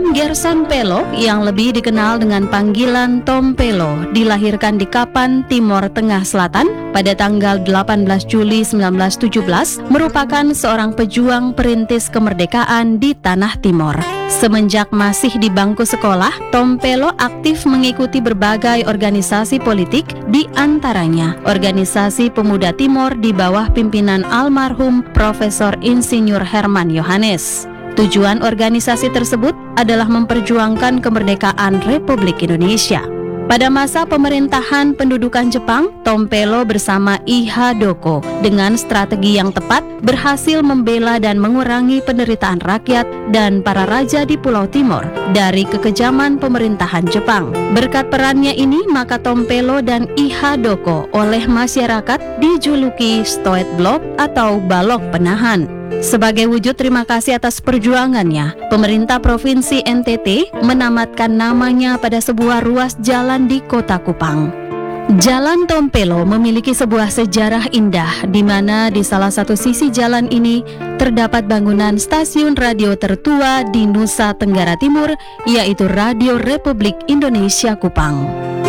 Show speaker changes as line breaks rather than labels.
Tom Gerson Pello yang lebih dikenal dengan panggilan Tom Pello dilahirkan di Kapan, Timor Tengah Selatan pada tanggal 18 Juli 1917, merupakan seorang pejuang perintis kemerdekaan di Tanah Timor. Semenjak masih di bangku sekolah, Tom Pello aktif mengikuti berbagai organisasi politik, di antaranya Organisasi Pemuda Timor di bawah pimpinan almarhum Profesor Insinyur Herman Yohanes. Tujuan organisasi tersebut adalah memperjuangkan kemerdekaan Republik Indonesia. Pada masa pemerintahan pendudukan Jepang, Tom Pello bersama I. Hadoko dengan strategi yang tepat berhasil membela dan mengurangi penderitaan rakyat dan para raja di Pulau Timor dari kekejaman pemerintahan Jepang. Berkat perannya ini, maka Tom Pello dan I. Hadoko oleh masyarakat dijuluki Stoet Bloc atau Balok Penahan. Sebagai wujud terima kasih atas perjuangannya, pemerintah Provinsi NTT menamatkan namanya pada sebuah ruas jalan di Kota Kupang. Jalan Tom Pello memiliki sebuah sejarah indah, di mana di salah satu sisi jalan ini terdapat bangunan stasiun radio tertua di Nusa Tenggara Timur, yaitu Radio Republik Indonesia Kupang.